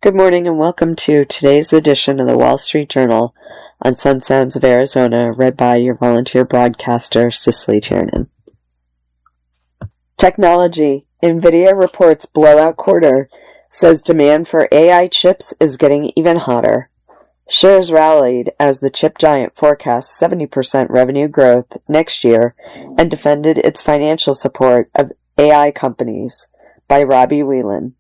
Good morning and welcome to today's edition of the Wall Street Journal on Sun Sounds of Arizona, read by your volunteer broadcaster, Cicely Tiernan. Technology. NVIDIA reports blowout quarter, says demand for AI chips is getting even hotter. Shares rallied as the chip giant forecasts 70% revenue growth next year and defended its financial support of AI companies, by Robbie Whelan.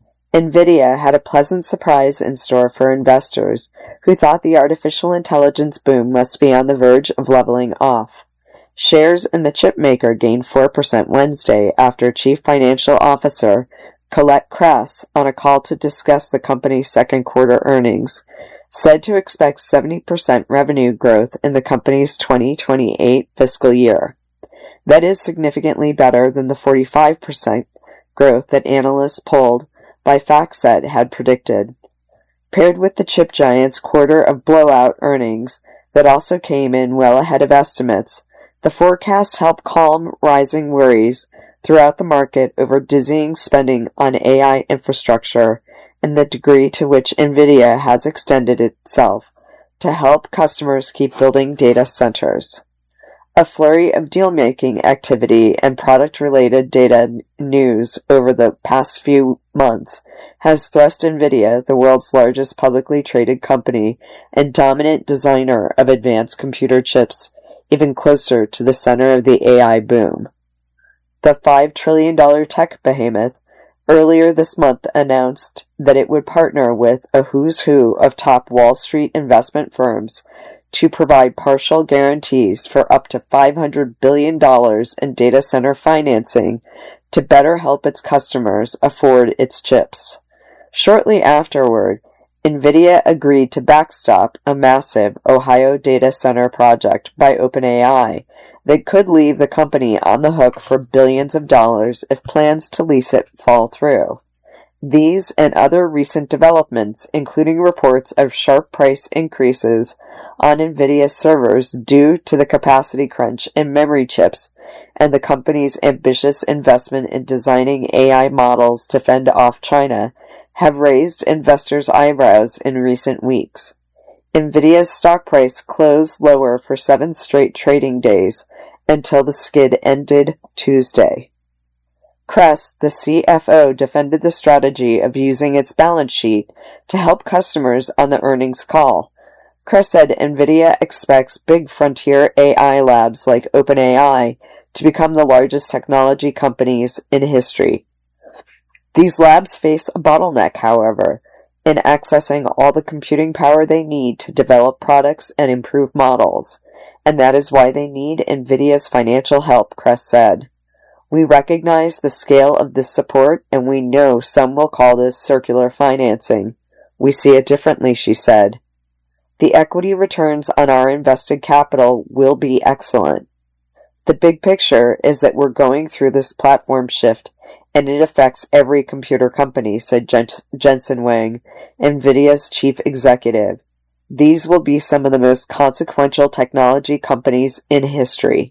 NVIDIA had a pleasant surprise in store for investors who thought the artificial intelligence boom must be on the verge of leveling off. Shares in the chipmaker gained 4% Wednesday after Chief Financial Officer Colette Kress, on a call to discuss the company's second quarter earnings, said to expect 70% revenue growth in the company's 2028 fiscal year. That is significantly better than the 45% growth that analysts polled by FactSet had predicted. Paired with the chip giant's quarter of blowout earnings that also came in well ahead of estimates, the forecast helped calm rising worries throughout the market over dizzying spending on AI infrastructure and the degree to which NVIDIA has extended itself to help customers keep building data centers. A flurry of deal-making activity and product-related data news over the past few months has thrust NVIDIA, the world's largest publicly traded company and dominant designer of advanced computer chips, even closer to the center of the AI boom. The $5 trillion tech behemoth earlier this month announced that it would partner with a who's who of top Wall Street investment firms to provide partial guarantees for up to $500 billion in data center financing to better help its customers afford its chips. Shortly afterward, NVIDIA agreed to backstop a massive Ohio data center project by OpenAI that could leave the company on the hook for billions of dollars if plans to lease it fall through. These and other recent developments, including reports of sharp price increases on NVIDIA servers due to the capacity crunch in memory chips and the company's ambitious investment in designing AI models to fend off China, have raised investors' eyebrows in recent weeks. NVIDIA's stock price closed lower for 7 straight trading days until the skid ended Tuesday. Kress, the CFO, defended the strategy of using its balance sheet to help customers on the earnings call. Kress said NVIDIA expects big frontier AI labs like OpenAI to become the largest technology companies in history. These labs face a bottleneck, however, in accessing all the computing power they need to develop products and improve models, and that is why they need NVIDIA's financial help, Kress said. We recognize the scale of this support, and we know some will call this circular financing. We see it differently, she said. The equity returns on our invested capital will be excellent. The big picture is that we're going through this platform shift, and it affects every computer company, said Jensen Huang, NVIDIA's chief executive. These will be some of the most consequential technology companies in history.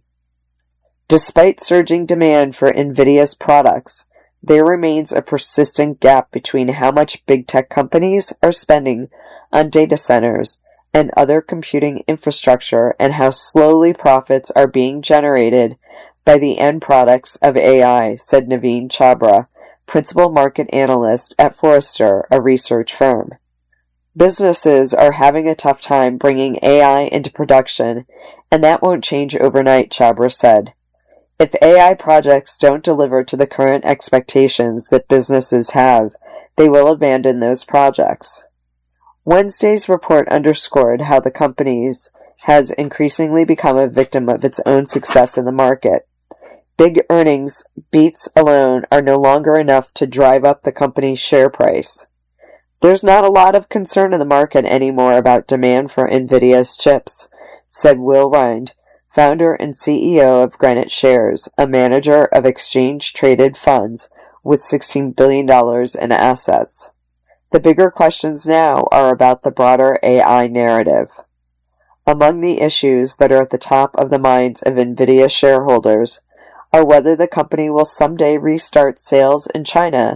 Despite surging demand for NVIDIA's products, there remains a persistent gap between how much big tech companies are spending on data centers and other computing infrastructure and how slowly profits are being generated by the end products of AI, said Naveen Chabra, principal market analyst at Forrester, a research firm. Businesses are having a tough time bringing AI into production, and that won't change overnight, Chabra said. If AI projects don't deliver to the current expectations that businesses have, they will abandon those projects. Wednesday's report underscored how the company has increasingly become a victim of its own success in the market. Big earnings beats alone are no longer enough to drive up the company's share price. There's not a lot of concern in the market anymore about demand for NVIDIA's chips, said Will Rind, founder and CEO of Granite Shares, a manager of exchange-traded funds with $16 billion in assets. The bigger questions now are about the broader AI narrative. Among the issues that are at the top of the minds of NVIDIA shareholders are whether the company will someday restart sales in China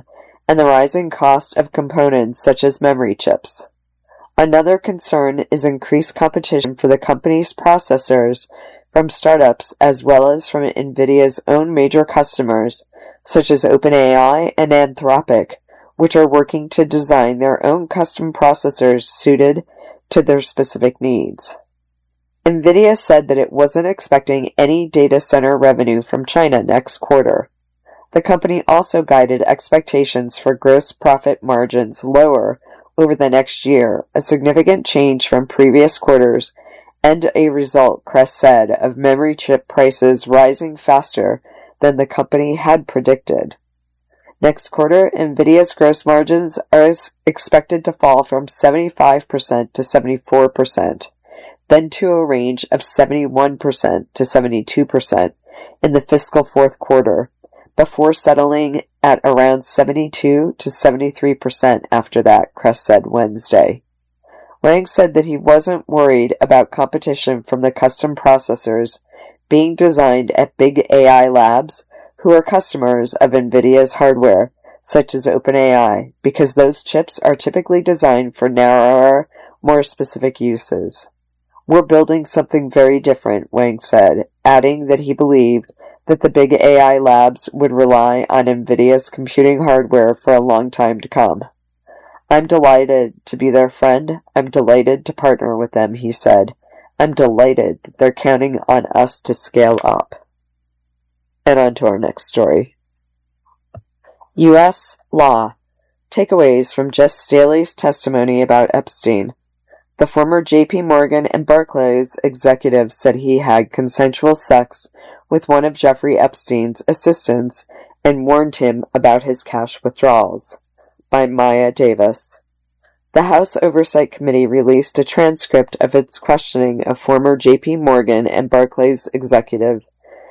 and the rising cost of components such as memory chips. Another concern is increased competition for the company's processors from startups as well as from NVIDIA's own major customers, such as OpenAI and Anthropic, which are working to design their own custom processors suited to their specific needs. NVIDIA said that it wasn't expecting any data center revenue from China next quarter. The company also guided expectations for gross profit margins lower over the next year, a significant change from previous quarters and a result, Kress said, of memory chip prices rising faster than the company had predicted. Next quarter, NVIDIA's gross margins are expected to fall from 75% to 74%, then to a range of 71% to 72% in the fiscal fourth quarter, before settling at around 72 to 73% after that, Kress said Wednesday. Wang said that he wasn't worried about competition from the custom processors being designed at big AI labs who are customers of NVIDIA's hardware, such as OpenAI, because those chips are typically designed for narrower, more specific uses. We're building something very different, Wang said, adding that he believed that the big AI labs would rely on NVIDIA's computing hardware for a long time to come. I'm delighted to be their friend. I'm delighted to partner with them, he said. I'm delighted that they're counting on us to scale up. And on to our next story. U.S. law. Takeaways from Jes Staley's testimony about Epstein. The former J.P. Morgan and Barclays executive said he had consensual sex with one of Jeffrey Epstein's assistants and warned him about his cash withdrawals. By Maya Davis. The House Oversight Committee released a transcript of its questioning of former J.P. Morgan and Barclays executive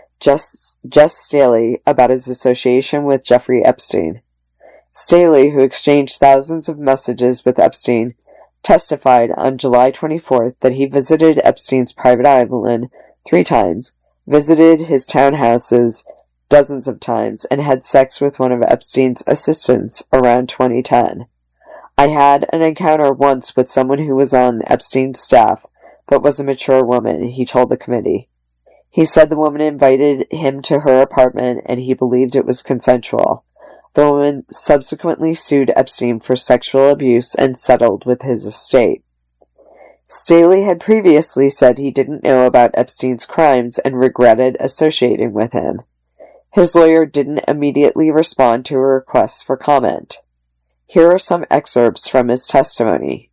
Jes Staley about his association with Jeffrey Epstein. Staley, who exchanged thousands of messages with Epstein, testified on July 24th that he visited Epstein's private island 3 times, visited his townhouses dozens of times, and had sex with one of Epstein's assistants around 2010. I had an encounter once with someone who was on Epstein's staff, but was a mature woman, he told the committee. He said the woman invited him to her apartment and he believed it was consensual. The woman subsequently sued Epstein for sexual abuse and settled with his estate. Staley had previously said he didn't know about Epstein's crimes and regretted associating with him. His lawyer didn't immediately respond to a request for comment. Here are some excerpts from his testimony.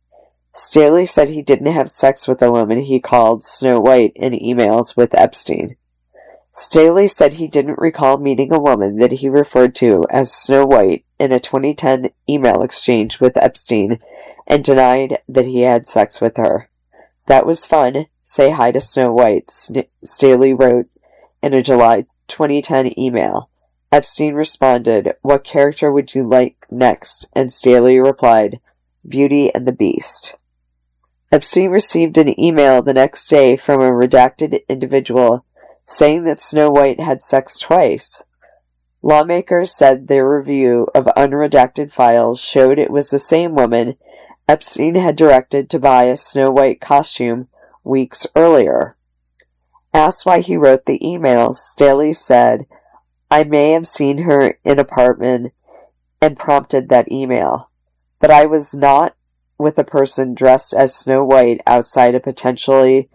Staley said he didn't have sex with a woman he called Snow White in emails with Epstein. Staley said he didn't recall meeting a woman that he referred to as Snow White in a 2010 email exchange with Epstein and denied that he had sex with her. That was fun. Say hi to Snow White, Staley wrote in a July 2010 email. Epstein responded, "What character would you like next?" And Staley replied, "Beauty and the Beast." Epstein received an email the next day from a redacted individual saying that Snow White had sex twice. Lawmakers said their review of unredacted files showed it was the same woman Epstein had directed to buy a Snow White costume weeks earlier. Asked why he wrote the email, Staley said, "I may have seen her in apartment and prompted that email, but I was not with a person dressed as Snow White outside of potentially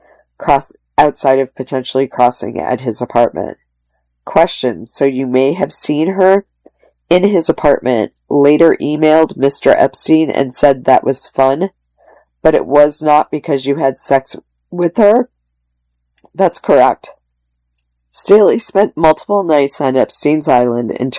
crossing at his apartment." Question: so you may have seen her in his apartment, later emailed Mr. Epstein and said that was fun, but it was not because you had sex with her? That's correct. Staley spent multiple nights on Epstein's Island in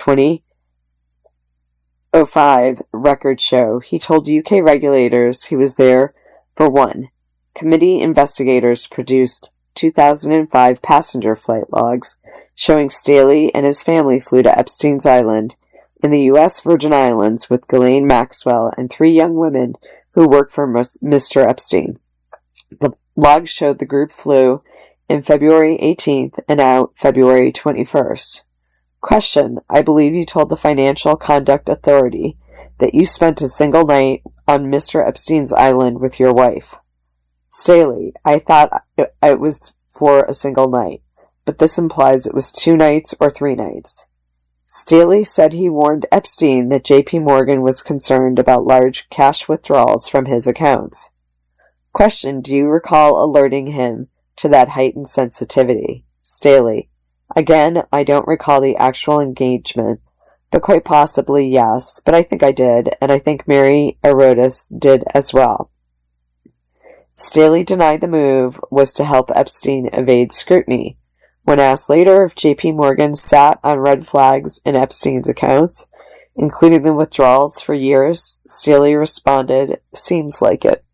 2005, records show. He told UK regulators he was there for one. Committee investigators produced 2005 passenger flight logs showing Staley and his family flew to Epstein's Island in the U.S. Virgin Islands with Ghislaine Maxwell and 3 young women who worked for Mr. Epstein. The logs showed the group flew in February 18th and out February 21st. Question. I believe you told the Financial Conduct Authority that you spent a single night on Mr. Epstein's island with your wife. Staley. I thought it was for a single night, but this implies it was 2 nights or 3 nights. Staley said he warned Epstein that J.P. Morgan was concerned about large cash withdrawals from his accounts. Question. Do you recall alerting him to that heightened sensitivity? Staley. Again, I don't recall the actual engagement, but quite possibly yes, but I think I did, and I think Mary Arotis did as well. Staley denied the move was to help Epstein evade scrutiny. When asked later if J.P. Morgan sat on red flags in Epstein's accounts, including the withdrawals for years, Staley responded, "Seems like it."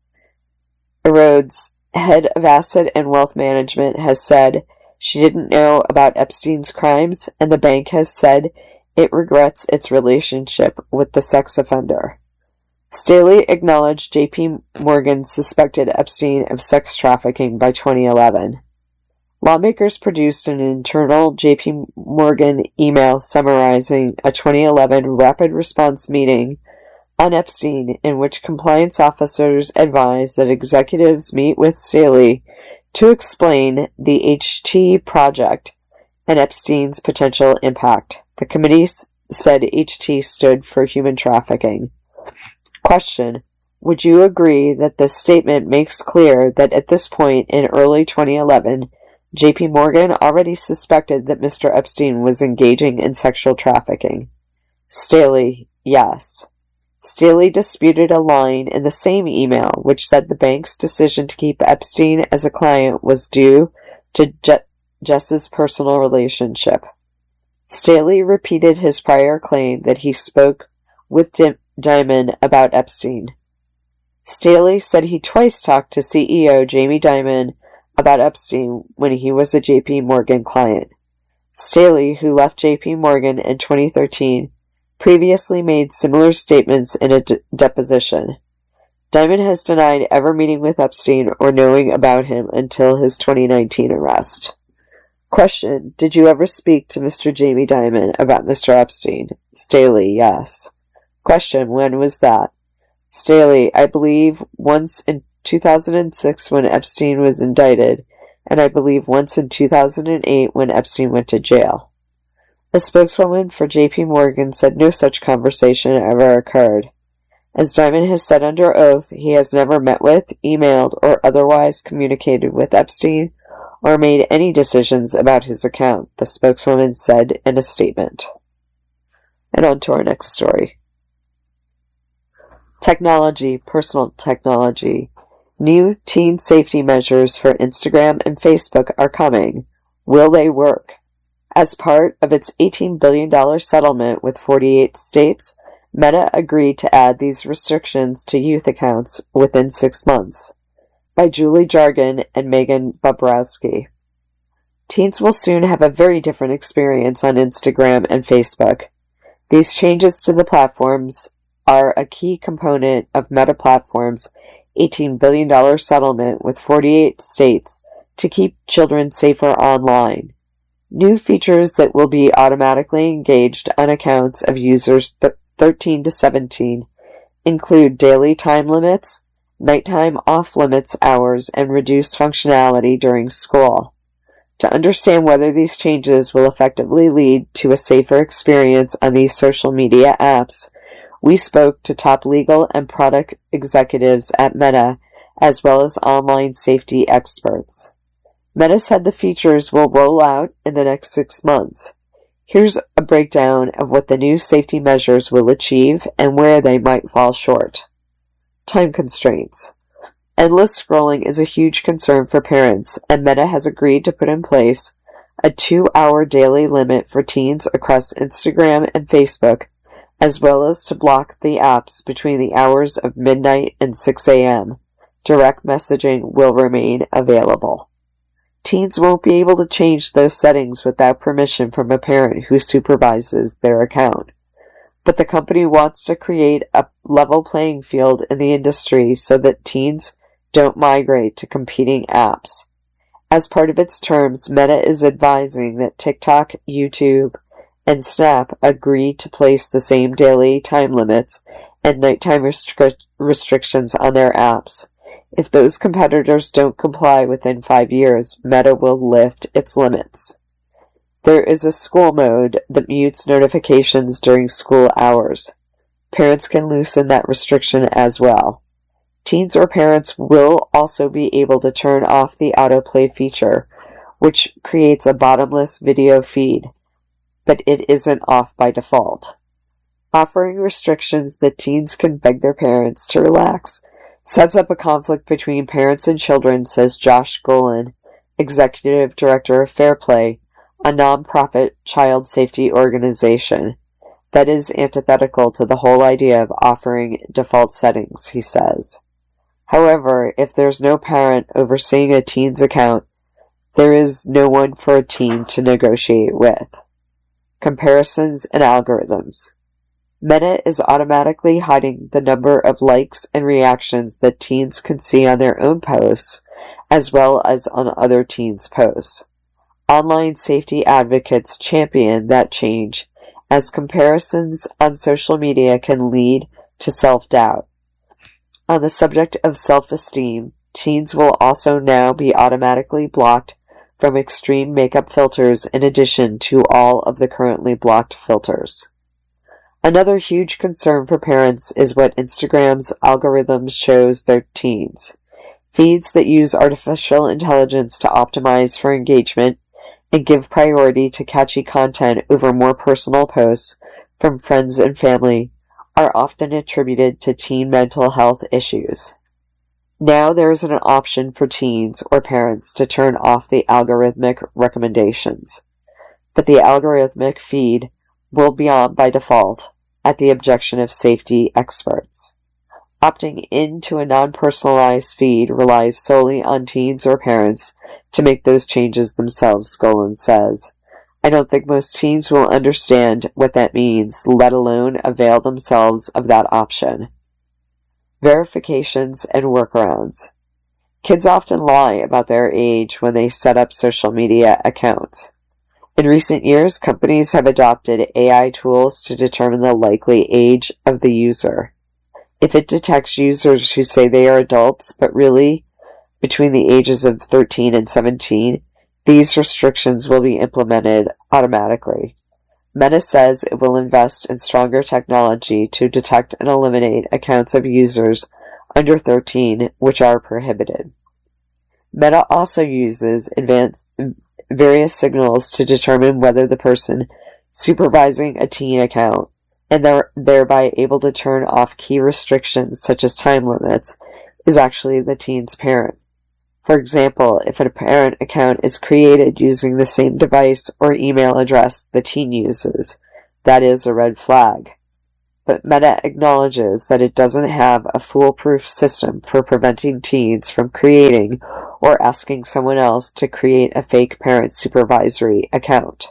Rhodes, head of asset and wealth management, has said she didn't know about Epstein's crimes, and the bank has said it regrets its relationship with the sex offender. Staley acknowledged J.P. Morgan suspected Epstein of sex trafficking by 2011. Lawmakers produced an internal J.P. Morgan email summarizing a 2011 rapid response meeting on Epstein in which compliance officers advised that executives meet with Staley to explain the HT project and Epstein's potential impact. The committee said HT stood for human trafficking. Question. Would you agree that this statement makes clear that at this point in early 2011, J.P. Morgan already suspected that Mr. Epstein was engaging in sexual trafficking? Staley. Yes. Staley disputed a line in the same email which said the bank's decision to keep Epstein as a client was due to Jess's personal relationship. Staley repeated his prior claim that he spoke with Dimon about Epstein. Staley said he twice talked to CEO Jamie Dimon about Epstein when he was a J.P. Morgan client. Staley, who left J.P. Morgan in 2013, previously made similar statements in a deposition. Dimon has denied ever meeting with Epstein or knowing about him until his 2019 arrest. Question. Did you ever speak to Mr. Jamie Dimon about Mr. Epstein? Staley. Yes. Question. When was that? Staley. I believe once in 2006 when Epstein was indicted, and I believe once in 2008 when Epstein went to jail. A spokeswoman for J.P. Morgan said no such conversation ever occurred. As Dimon has said under oath, he has never met with, emailed, or otherwise communicated with Epstein or made any decisions about his account, the spokeswoman said in a statement. And on to our next story. Technology, personal technology. New teen safety measures for Instagram and Facebook are coming. Will they work? As part of its $18 billion settlement with 48 states, Meta agreed to add these restrictions to youth accounts within 6 months. By Julie Jargon and Megan Bobrowski. Teens will soon have a very different experience on Instagram and Facebook. These changes to the platforms are a key component of Meta Platforms' $18 billion settlement with 48 states to keep children safer online. New features that will be automatically engaged on accounts of users 13 to 17 include daily time limits, nighttime off-limits hours, and reduced functionality during school. To understand whether these changes will effectively lead to a safer experience on these social media apps, we spoke to top legal and product executives at Meta, as well as online safety experts. Meta said the features will roll out in the next 6 months. Here's a breakdown of what the new safety measures will achieve and where they might fall short. Time constraints. Endless scrolling is a huge concern for parents, and Meta has agreed to put in place a 2-hour daily limit for teens across Instagram and Facebook, as well as to block the apps between the hours of midnight and 6 a.m. Direct messaging will remain available. Teens won't be able to change those settings without permission from a parent who supervises their account. But the company wants to create a level playing field in the industry so that teens don't migrate to competing apps. As part of its terms, Meta is advising that TikTok, YouTube, and Snap agreed to place the same daily time limits and nighttime restrictions on their apps. If those competitors don't comply within 5 years, Meta will lift its limits. There is a school mode that mutes notifications during school hours. Parents can loosen that restriction as well. Teens or parents will also be able to turn off the autoplay feature, which creates a bottomless video feed, but it isn't off by default. Offering restrictions that teens can beg their parents to relax sets up a conflict between parents and children, says Josh Golan, Executive Director of Fairplay, a nonprofit child safety organization. That is antithetical to the whole idea of offering default settings, he says. However, if there's no parent overseeing a teen's account, there is no one for a teen to negotiate with. Comparisons and algorithms. Meta is automatically hiding the number of likes and reactions that teens can see on their own posts, as well as on other teens' posts. Online safety advocates champion that change, as comparisons on social media can lead to self-doubt. On the subject of self-esteem, teens will also now be automatically blocked from extreme makeup filters in addition to all of the currently blocked filters. Another huge concern for parents is what Instagram's algorithms shows their teens. Feeds that use artificial intelligence to optimize for engagement and give priority to catchy content over more personal posts from friends and family are often attributed to teen mental health issues. Now there is an option for teens or parents to turn off the algorithmic recommendations, but the algorithmic feed will be on by default at the objection of safety experts. Opting into a non-personalized feed relies solely on teens or parents to make those changes themselves, Golan says. I don't think most teens will understand what that means, let alone avail themselves of that option. Verifications and workarounds. Kids often lie about their age when they set up social media accounts. In recent years, companies have adopted AI tools to determine the likely age of the user. If it detects users who say they are adults, but really between the ages of 13 and 17, these restrictions will be implemented automatically. Meta says it will invest in stronger technology to detect and eliminate accounts of users under 13 which are prohibited. Meta also uses various signals to determine whether the person supervising a teen account and thereby able to turn off key restrictions such as time limits is actually the teen's parent. For example, if a parent account is created using the same device or email address the teen uses, that is a red flag. But Meta acknowledges that it doesn't have a foolproof system for preventing teens from creating or asking someone else to create a fake parent supervisory account.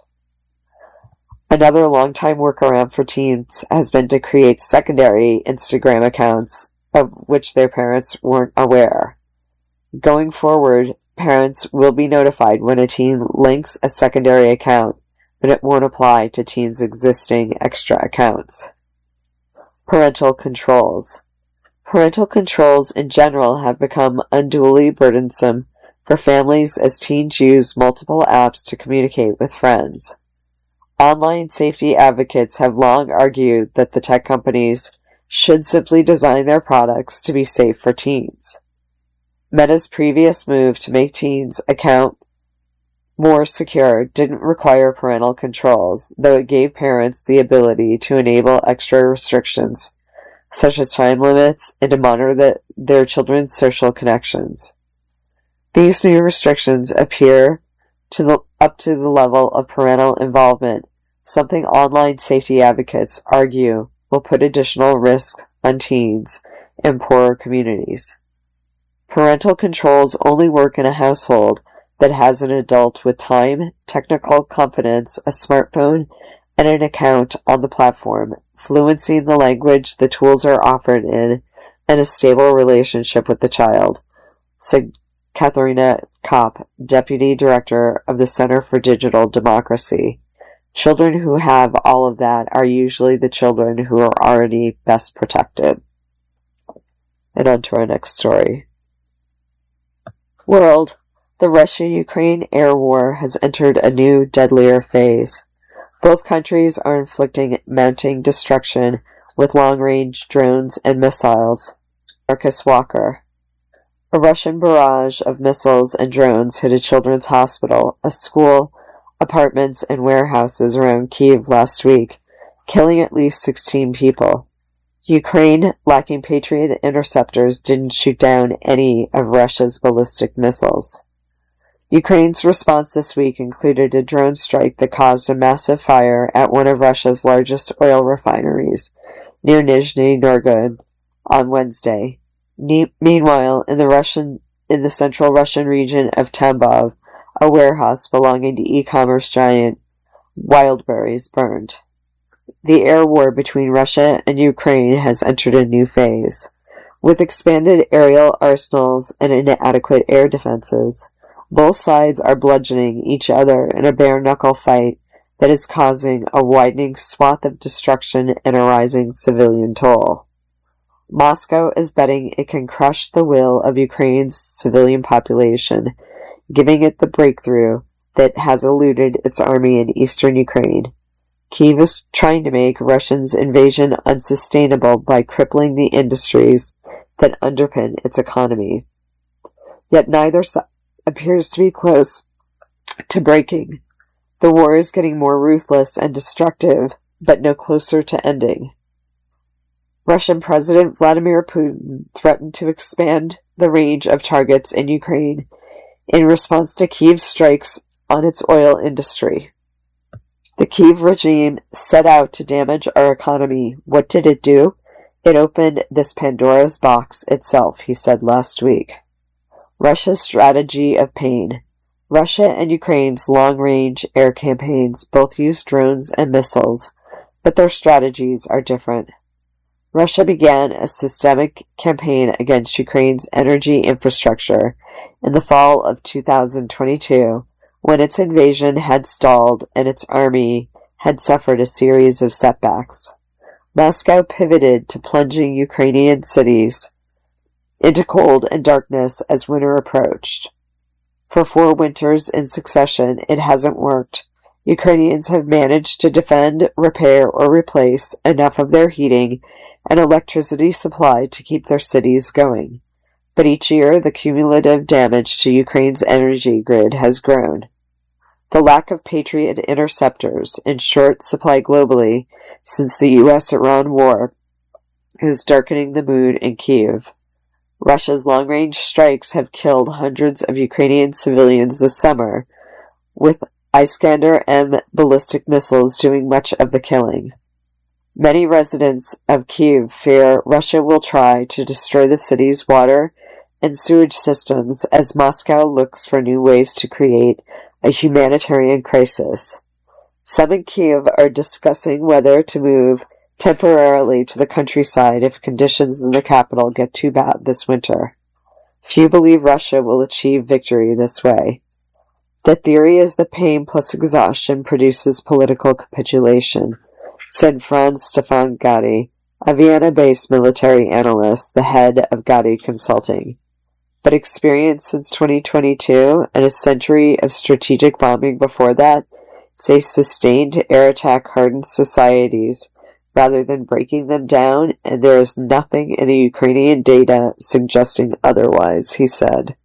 Another long-time workaround for teens has been to create secondary Instagram accounts of which their parents weren't aware. Going forward, parents will be notified when a teen links a secondary account, but it won't apply to teens' existing extra accounts. Parental controls. Parental controls in general have become unduly burdensome for families as teens use multiple apps to communicate with friends. Online safety advocates have long argued that the tech companies should simply design their products to be safe for teens. Meta's previous move to make teens' account more secure didn't require parental controls, though it gave parents the ability to enable extra restrictions, such as time limits, and to monitor their children's social connections. These new restrictions appear up to the level of parental involvement, something online safety advocates argue will put additional risk on teens in poorer communities. Parental controls only work in a household that has an adult with time, technical competence, a smartphone, and an account on the platform, fluency in the language the tools are offered in, and a stable relationship with the child, said Katharina Kopp, Deputy Director of the Center for Digital Democracy. Children who have all of that are usually the children who are already best protected. And on to our next story. World. The Russia-Ukraine air war has entered a new, deadlier phase. Both countries are inflicting mounting destruction with long-range drones and missiles. Marcus Walker. A Russian barrage of missiles and drones hit a children's hospital, a school, apartments, and warehouses around Kyiv last week, killing at least 16 people. Ukraine, lacking Patriot interceptors, didn't shoot down any of Russia's ballistic missiles. Ukraine's response this week included a drone strike that caused a massive fire at one of Russia's largest oil refineries, near Nizhny Novgorod, on Wednesday. Meanwhile, in the central Russian region of Tambov, a warehouse belonging to e-commerce giant Wildberries burned. The air war between Russia and Ukraine has entered a new phase. With expanded aerial arsenals and inadequate air defenses, both sides are bludgeoning each other in a bare-knuckle fight that is causing a widening swath of destruction and a rising civilian toll. Moscow is betting it can crush the will of Ukraine's civilian population, giving it the breakthrough that has eluded its army in eastern Ukraine. Kyiv is trying to make Russia's invasion unsustainable by crippling the industries that underpin its economy. Yet neither side appears to be close to breaking. The war is getting more ruthless and destructive, but no closer to ending. Russian President Vladimir Putin threatened to expand the range of targets in Ukraine in response to Kyiv's strikes on its oil industry. The Kyiv regime set out to damage our economy. What did it do? It opened this Pandora's box itself, he said last week. Russia's strategy of pain. Russia and Ukraine's long-range air campaigns both use drones and missiles, but their strategies are different. Russia began a systemic campaign against Ukraine's energy infrastructure in the fall of 2022, when its invasion had stalled and its army had suffered a series of setbacks. Moscow pivoted to plunging Ukrainian cities into cold and darkness as winter approached. For 4 winters in succession, it hasn't worked. Ukrainians have managed to defend, repair, or replace enough of their heating and electricity supply to keep their cities going. But each year, the cumulative damage to Ukraine's energy grid has grown. The lack of Patriot interceptors in short supply globally since the U.S.-Iran war is darkening the mood in Kyiv. Russia's long-range strikes have killed hundreds of Ukrainian civilians this summer, with Iskander-M ballistic missiles doing much of the killing. Many residents of Kyiv fear Russia will try to destroy the city's water and sewage systems as Moscow looks for new ways to create a humanitarian crisis. Some in Kyiv are discussing whether to move temporarily to the countryside if conditions in the capital get too bad this winter. Few believe Russia will achieve victory this way. The theory is that pain plus exhaustion produces political capitulation, said Franz Stefan Gatti, a Vienna-based military analyst, the head of Gatti Consulting. But experience since 2022 and a century of strategic bombing before that say sustained air attack hardens societies rather than breaking them down, and there is nothing in the Ukrainian data suggesting otherwise, he said.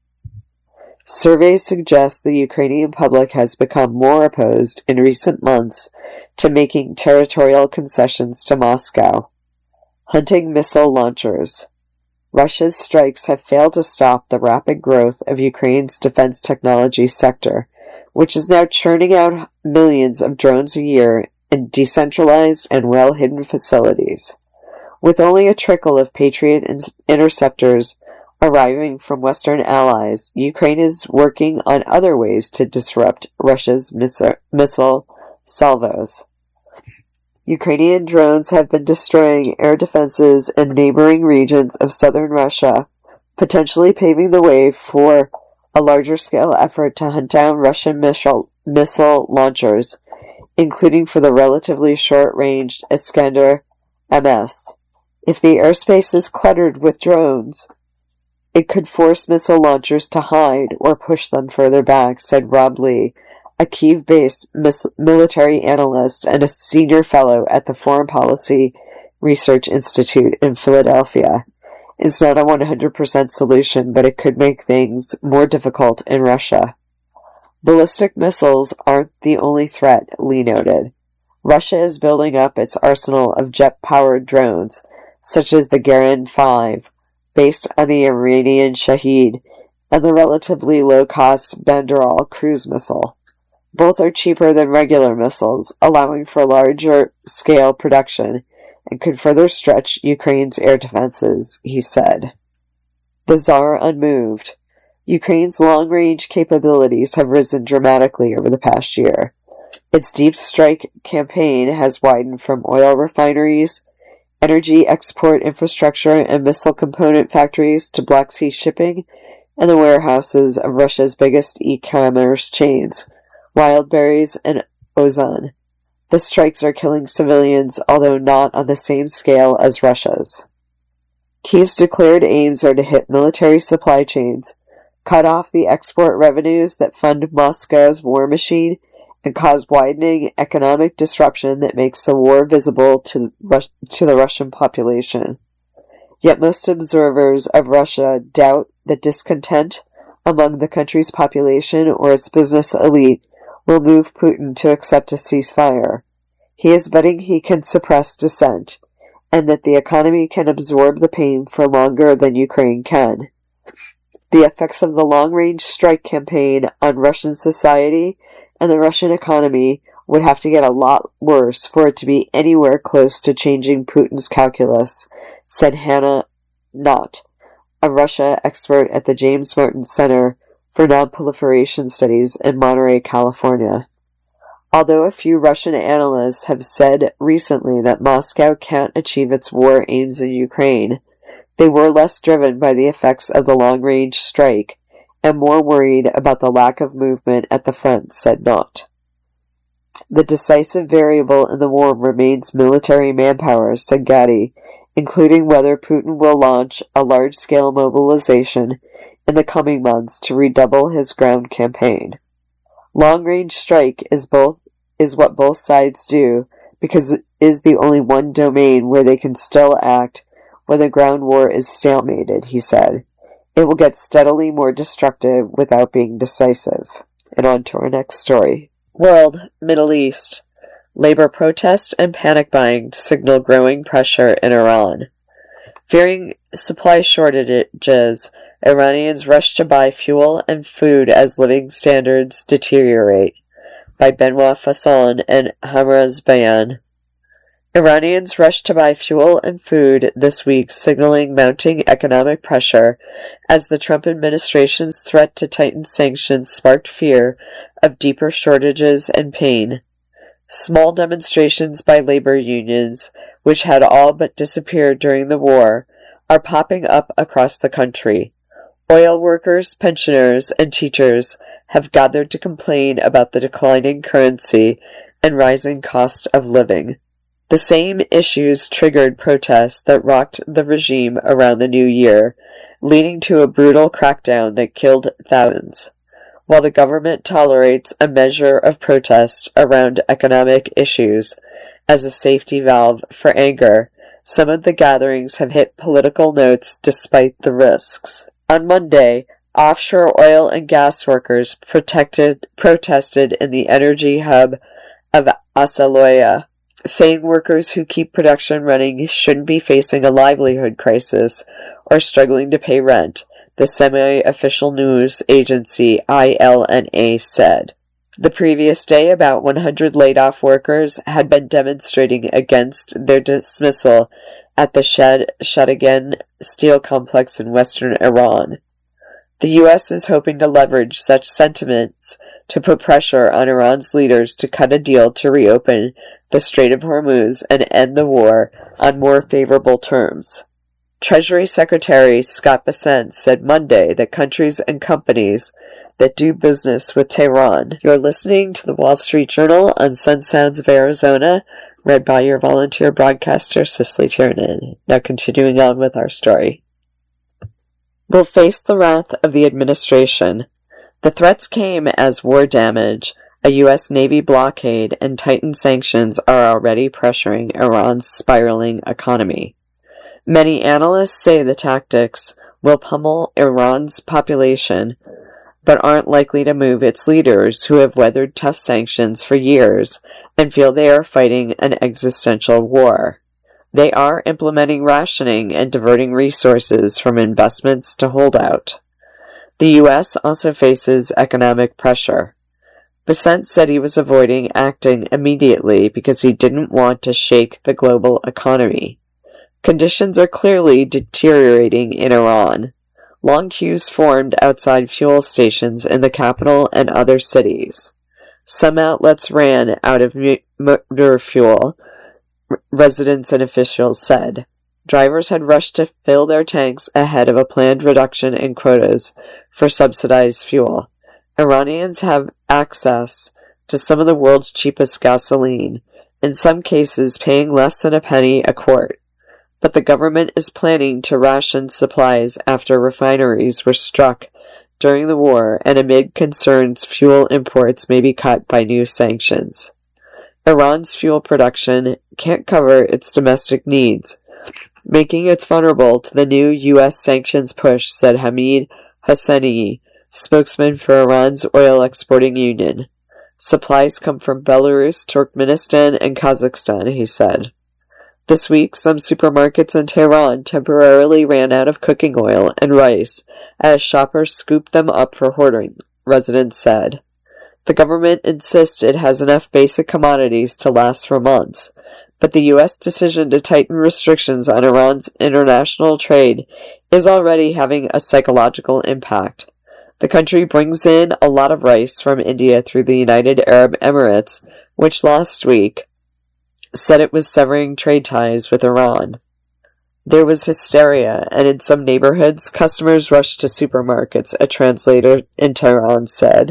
Surveys suggest the Ukrainian public has become more opposed in recent months to making territorial concessions to Moscow. Hunting missile launchers. Russia's strikes have failed to stop the rapid growth of Ukraine's defense technology sector, which is now churning out millions of drones a year in decentralized and well-hidden facilities. With only a trickle of Patriot interceptors arriving from Western allies, Ukraine is working on other ways to disrupt Russia's missile salvos. Ukrainian drones have been destroying air defenses in neighboring regions of southern Russia, potentially paving the way for a larger-scale effort to hunt down Russian missile launchers including for the relatively short-range Iskander-MS. If the airspace is cluttered with drones, it could force missile launchers to hide or push them further back, said Rob Lee, a Kyiv-based military analyst and a senior fellow at the Foreign Policy Research Institute in Philadelphia. It's not a 100% solution, but it could make things more difficult in Russia. Ballistic missiles aren't the only threat, Lee noted. Russia is building up its arsenal of jet-powered drones, such as the Garin 5, based on the Iranian Shahed, and the relatively low-cost Banderal cruise missile. Both are cheaper than regular missiles, allowing for larger-scale production, and could further stretch Ukraine's air defenses, he said. The Tsar unmoved. Ukraine's long-range capabilities have risen dramatically over the past year. Its deep strike campaign has widened from oil refineries, energy export infrastructure, and missile component factories to Black Sea shipping and the warehouses of Russia's biggest e-commerce chains, Wildberries and Ozon. The strikes are killing civilians, although not on the same scale as Russia's. Kyiv's declared aims are to hit military supply chains, cut off the export revenues that fund Moscow's war machine, and cause widening economic disruption that makes the war visible to the Russian population. Yet most observers of Russia doubt that discontent among the country's population or its business elite will move Putin to accept a ceasefire. He is betting he can suppress dissent, and that the economy can absorb the pain for longer than Ukraine can. The effects of the long-range strike campaign on Russian society and the Russian economy would have to get a lot worse for it to be anywhere close to changing Putin's calculus, said Hannah Knott, a Russia expert at the James Martin Center for Non-Proliferation Studies in Monterey, California. Although a few Russian analysts have said recently that Moscow can't achieve its war aims in Ukraine, they were less driven by the effects of the long-range strike and more worried about the lack of movement at the front, said Knott. The decisive variable in the war remains military manpower, said Gatti, including whether Putin will launch a large-scale mobilization in the coming months to redouble his ground campaign. Long-range strike is what both sides do, because it is the only one domain where they can still act when the ground war is stalemated, he said. It will get steadily more destructive without being decisive. And on to our next story. World, Middle East. Labor protest and panic buying signal growing pressure in Iran. Fearing supply shortages, Iranians rush to buy fuel and food as living standards deteriorate. By Benoit Fasson and Hamraz Bayan. Iranians rushed to buy fuel and food this week, signaling mounting economic pressure as the Trump administration's threat to tighten sanctions sparked fear of deeper shortages and pain. Small demonstrations by labor unions, which had all but disappeared during the war, are popping up across the country. Oil workers, pensioners, and teachers have gathered to complain about the declining currency and rising cost of living. The same issues triggered protests that rocked the regime around the new year, leading to a brutal crackdown that killed thousands. While the government tolerates a measure of protest around economic issues as a safety valve for anger, some of the gatherings have hit political notes despite the risks. On Monday, offshore oil and gas workers protested in the energy hub of Asaloya, saying workers who keep production running shouldn't be facing a livelihood crisis or struggling to pay rent, the semi-official news agency ILNA said. The previous day, about 100 laid-off workers had been demonstrating against their dismissal at the Shadigan steel complex in western Iran. The U.S. is hoping to leverage such sentiments to put pressure on Iran's leaders to cut a deal to reopen the Strait of Hormuz and end the war on more favorable terms. Treasury Secretary Scott Bessent said Monday that countries and companies that do business with Tehran. You're listening to the Wall Street Journal on Sun Sounds of Arizona, read by your volunteer broadcaster, Cicely Tiernan. Now continuing on with our story. Will face the wrath of the administration. The threats came as war damage, a U.S. Navy blockade, and tightened sanctions are already pressuring Iran's spiraling economy. Many analysts say the tactics will pummel Iran's population, but aren't likely to move its leaders who have weathered tough sanctions for years and feel they are fighting an existential war. They are implementing rationing and diverting resources from investments to holdout. The U.S. also faces economic pressure. Bessent said he was avoiding acting immediately because he didn't want to shake the global economy. Conditions are clearly deteriorating in Iran. Long queues formed outside fuel stations in the capital and other cities. Some outlets ran out of motor fuel, residents and officials said. Drivers had rushed to fill their tanks ahead of a planned reduction in quotas for subsidized fuel. Iranians have access to some of the world's cheapest gasoline, in some cases paying less than a penny a quart. But the government is planning to ration supplies after refineries were struck during the war and amid concerns fuel imports may be cut by new sanctions. Iran's fuel production can't cover its domestic needs, making it vulnerable to the new U.S. sanctions push, said Hamid Hosseini, spokesman for Iran's oil exporting union. Supplies come from Belarus, Turkmenistan, and Kazakhstan, he said. This week, some supermarkets in Tehran temporarily ran out of cooking oil and rice as shoppers scooped them up for hoarding, residents said. The government insists it has enough basic commodities to last for months, but the U.S. decision to tighten restrictions on Iran's international trade is already having a psychological impact. The country brings in a lot of rice from India through the United Arab Emirates, which last week said it was severing trade ties with Iran. There was hysteria, and in some neighborhoods, customers rushed to supermarkets, a translator in Tehran said.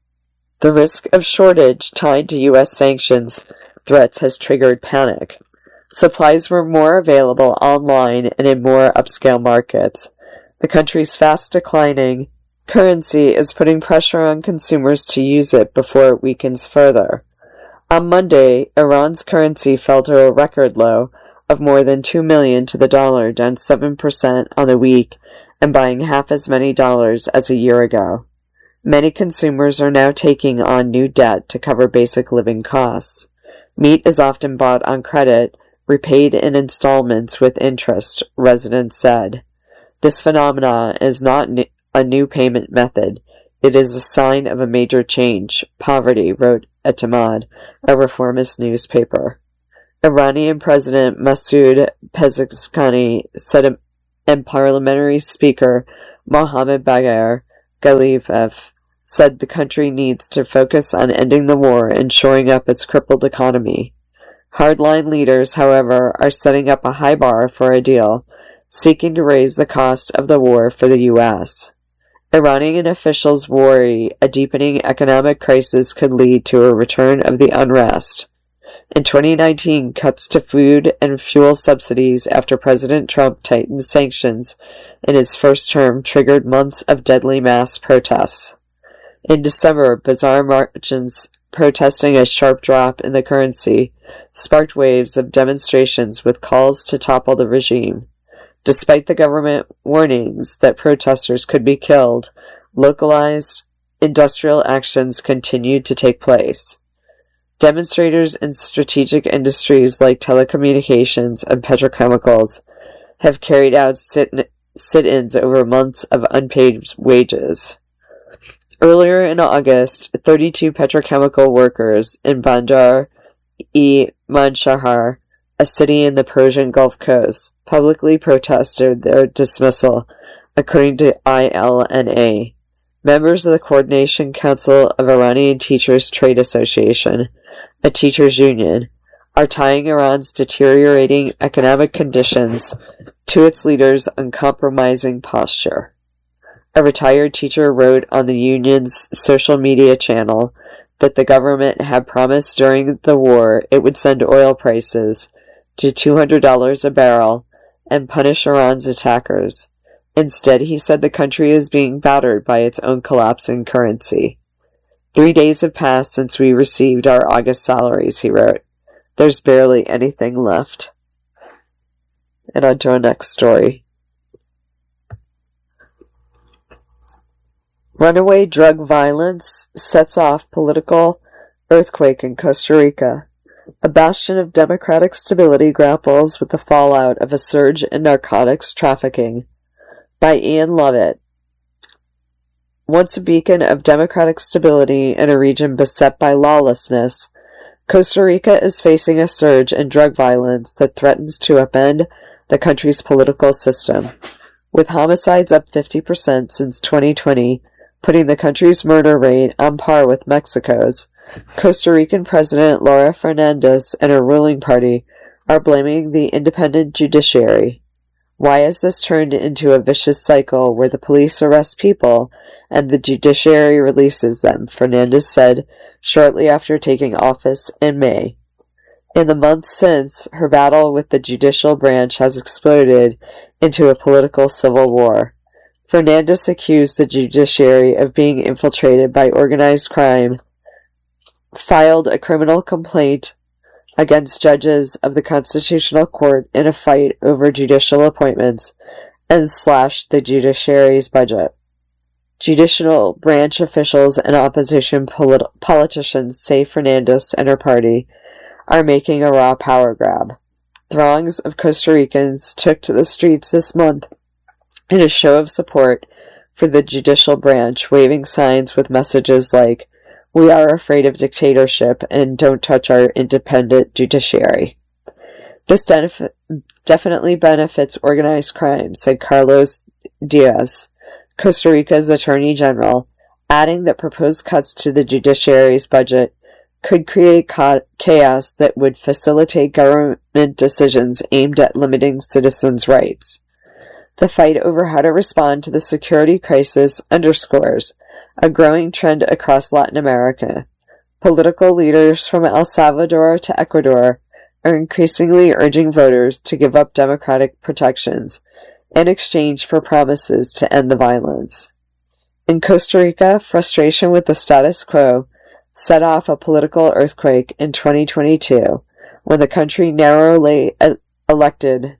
The risk of shortage tied to U.S. sanctions threats has triggered panic. Supplies were more available online and in more upscale markets. The country's fast declining currency is putting pressure on consumers to use it before it weakens further. On Monday, Iran's currency fell to a record low of more than $2 million to the dollar, down 7% on the week and buying half as many dollars as a year ago. Many consumers are now taking on new debt to cover basic living costs. Meat is often bought on credit, repaid in installments with interest, residents said. This phenomenon is not a new payment method. It is a sign of a major change, poverty, wrote Etemad, a reformist newspaper. Iranian President Masoud Pezeshkian said, and Parliamentary Speaker Mohammad Bagher Ghalibaf said the country needs to focus on ending the war and shoring up its crippled economy. Hardline leaders, however, are setting up a high bar for a deal, seeking to raise the cost of the war for the U.S. Iranian officials worry a deepening economic crisis could lead to a return of the unrest. In 2019, cuts to food and fuel subsidies after President Trump tightened sanctions in his first term triggered months of deadly mass protests. In December, bazaar merchants protesting a sharp drop in the currency sparked waves of demonstrations with calls to topple the regime. Despite the government warnings that protesters could be killed, localized industrial actions continued to take place. Demonstrators in strategic industries like telecommunications and petrochemicals have carried out sit-ins over months of unpaid wages. Earlier in August, 32 petrochemical workers in Bandar-e-Manshahar, a city in the Persian Gulf Coast, publicly protested their dismissal, according to ILNA. Members of the Coordination Council of Iranian Teachers Trade Association, a teachers' union, are tying Iran's deteriorating economic conditions to its leaders' uncompromising posture. A retired teacher wrote on the union's social media channel that the government had promised during the war it would send oil prices to $200 a barrel and punish Iran's attackers. Instead, he said the country is being battered by its own collapsing currency. 3 days have passed since we received our August salaries, he wrote. There's barely anything left. And on to our next story. Runaway drug violence sets off political earthquake in Costa Rica. A bastion of democratic stability grapples with the fallout of a surge in narcotics trafficking. By Ian Lovett. Once a beacon of democratic stability in a region beset by lawlessness, Costa Rica is facing a surge in drug violence that threatens to upend the country's political system, with homicides up 50% since 2020, putting the country's murder rate on par with Mexico's. Costa Rican President Laura Fernandez and her ruling party are blaming the independent judiciary. Why has this turned into a vicious cycle where the police arrest people and the judiciary releases them? Fernandez said shortly after taking office in May. In the months since, her battle with the judicial branch has exploded into a political civil war. Fernandez accused the judiciary of being infiltrated by organized crime, filed a criminal complaint against judges of the Constitutional Court in a fight over judicial appointments, and slashed the judiciary's budget. Judicial branch officials and opposition politicians say Fernandez and her party are making a raw power grab. Throngs of Costa Ricans took to the streets this month in a show of support for the judicial branch, waving signs with messages like, "We are afraid of dictatorship and don't touch our independent judiciary." This definitely benefits organized crime, said Carlos Diaz, Costa Rica's Attorney General, adding that proposed cuts to the judiciary's budget could create chaos that would facilitate government decisions aimed at limiting citizens' rights. The fight over how to respond to the security crisis underscores a growing trend across Latin America. Political leaders from El Salvador to Ecuador are increasingly urging voters to give up democratic protections in exchange for promises to end the violence. In Costa Rica, frustration with the status quo set off a political earthquake in 2022 when the country narrowly elected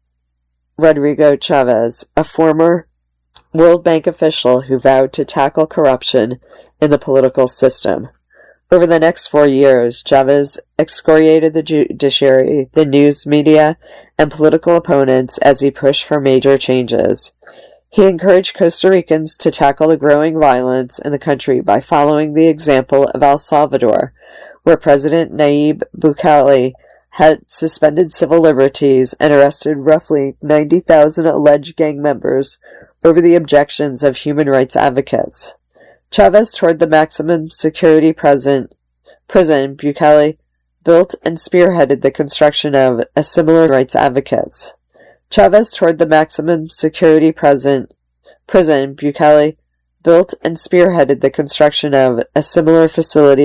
Rodrigo Chavez, a former World Bank official who vowed to tackle corruption in the political system. Over the next 4 years, Chavez excoriated the judiciary, the news media, and political opponents as he pushed for major changes. He encouraged Costa Ricans to tackle the growing violence in the country by following the example of El Salvador, where President Nayib Bukele had suspended civil liberties and arrested roughly 90,000 alleged gang members over the objections of human rights advocates. Chavez toured the maximum security prison Bukele built and spearheaded the construction of a similar rights advocates. Chavez toured the maximum security prison Bukele built and spearheaded the construction of a similar facility